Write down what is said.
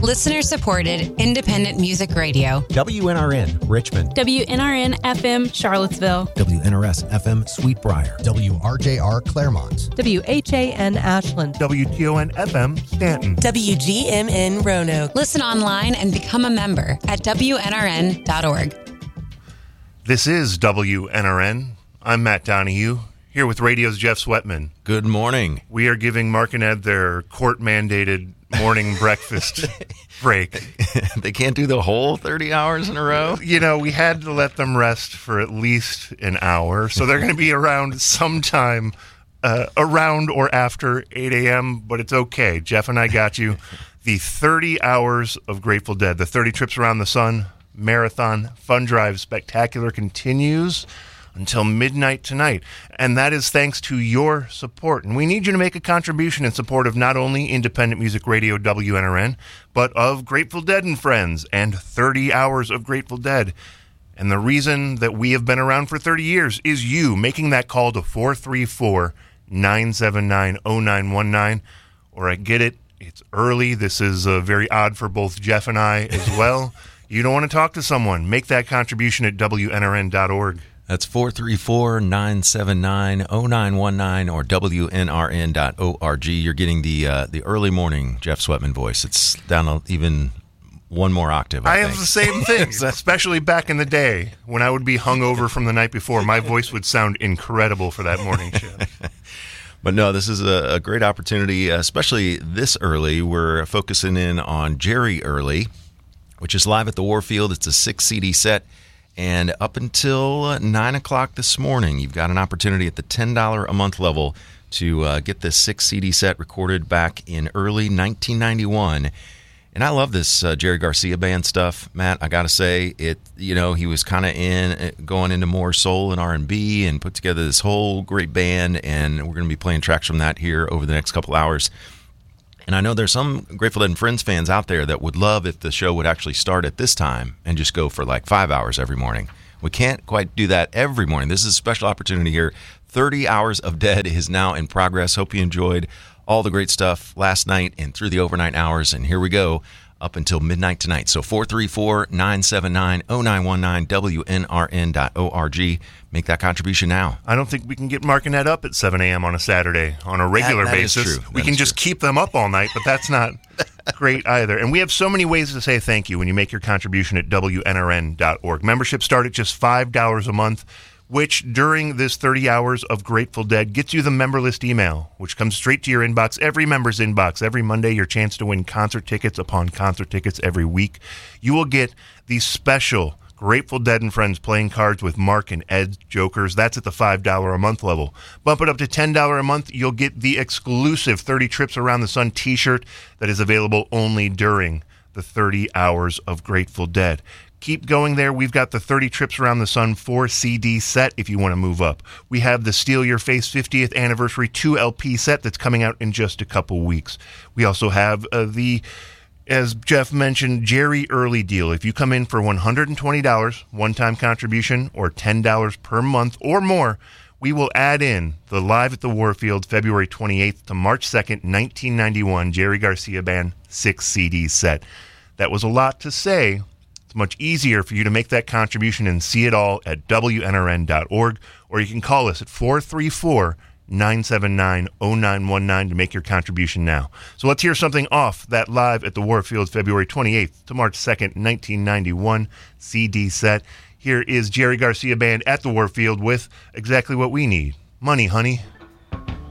Listener-supported, independent music radio. WNRN, Richmond. WNRN FM, Charlottesville. WNRS FM, Sweetbriar. WRJR, Claremont. WHAN, Ashland. WTON FM, Stanton. WGMN, Roanoke. Listen online and become a member at WNRN.org. This is WNRN. I'm Matt Donahue, here with radio's Jeff Sweatman. Good morning. We are giving Mark and Ed their court-mandated morning breakfast break. They can't do the whole 30 hours in a row? You know, we had to let them rest for at least an hour, so they're going to be around sometime around or after 8 a.m., but it's okay. Jeff and I got you. The 30 hours of Grateful Dead, the 30 trips around the sun, marathon, fun drive, spectacular continues until midnight tonight. And that is thanks to your support. And we need you to make a contribution in support of not only independent music radio WNRN, but of Grateful Dead and Friends and 30 hours of Grateful Dead. And the reason that we have been around for 30 years is you making that call to 434-979-0919. Or I get it, it's early. This is very odd for both Jeff and I as well. You don't want to talk to someone, make that contribution at WNRN.org. That's 434-979-0919 or WNRN.org. You're getting the early morning Jeff Sweatman voice. It's down even one more octave, I think. Have the same thing, especially back in the day when I would be hungover from the night before. My voice would sound incredible for that morning show. But no, this is a great opportunity, especially this early. We're focusing in on Jerry Early, which is live at the Warfield. It's a 6 CD set. And up until 9 o'clock this morning, you've got an opportunity at the $10 a month level to get this 6 CD set recorded back in early 1991. And I love this Jerry Garcia Band stuff, Matt. I got to say, he was kind of going into more soul and R&B and put together this whole great band. And we're going to be playing tracks from that here over the next couple hours. And I know there's some Grateful Dead and Friends fans out there that would love if the show would actually start at this time and just go for like 5 hours every morning. We can't quite do that every morning. This is a special opportunity here. 30 Hours of Dead is now in progress. Hope you enjoyed all the great stuff last night and through the overnight hours. And here we go up until midnight tonight. So 434-979-0919, WNRN.org. Make that contribution now. I don't think we can get Mark and Ed up at 7 a.m. on a Saturday on a regular basis. Is true. We can just keep them up all night, but that's not great either. And we have so many ways to say thank you when you make your contribution at WNRN.org. Membership start at just $5 a month, which during this 30 hours of Grateful Dead gets you the member list email, which comes straight to your inbox, every member's inbox. Every Monday, your chance to win concert tickets upon concert tickets every week. You will get the special Grateful Dead and Friends playing cards with Mark and Ed Jokers. That's at the $5 a month level. Bump it up to $10 a month. You'll get the exclusive 30 Trips Around the Sun t-shirt that is available only during the 30 hours of Grateful Dead. Keep going there. We've got the 30 Trips Around the Sun 4 CD set if you want to move up. We have the Steal Your Face 50th Anniversary 2 LP set that's coming out in just a couple weeks. We also have as Jeff mentioned, Jerry Early deal. If you come in for $120 one-time contribution or $10 per month or more, we will add in the Live at the Warfield February 28th to March 2nd, 1991 Jerry Garcia Band 6 CD set. That was a lot to say. It's much easier for you to make that contribution and see it all at WNRN.org, or you can call us at 434-979-0919 to make your contribution now. So let's hear something off that Live at the Warfield February 28th to March 2nd, 1991 CD set. Here is Jerry Garcia Band at the Warfield with exactly what we need. Money, honey.